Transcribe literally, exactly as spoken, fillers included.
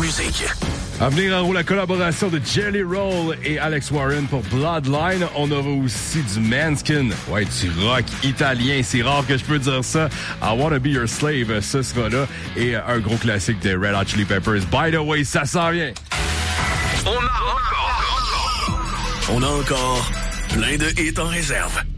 musique. À venir en haut, la collaboration de Jelly Roll et Alex Warren pour Bloodline. On aura aussi du Manskin. Ouais, du rock italien. C'est rare que je peux dire ça. I Wanna Be Your Slave, ce sera là. Et un gros classique de Red Hot Chili Peppers. By the way, ça s'en vient. On a encore, on a encore plein de hits en réserve.